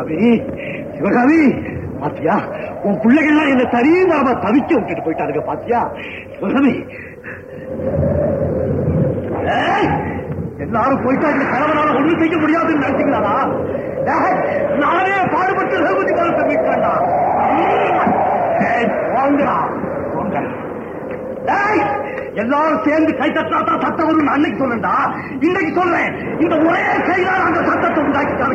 சிவகாமி, சிவகாமி, பாத்தியா உன் பிள்ளைகள்லாம் என்ன சரியாக தவிக்க விட்டுட்டு போயிட்டாருங்க. பாத்தியா சிவகாமி, எல்லாரும் போயிட்டாங்க. கணவனால ஒண்ணும் செய்ய முடியாதுன்னு நினைச்சீங்களா? நானே பாடுபட்டு ரகுபதி காலத்தை மீட்கா. எல்லாரும் சேர்ந்து கை தட்டா தான் சத்தம் வரும் அன்னைக்கு சொல்றா. இன்னைக்கு சொல்றேன், இந்த ஒரே கையால் அந்த சத்தத்தை உண்டாக்கி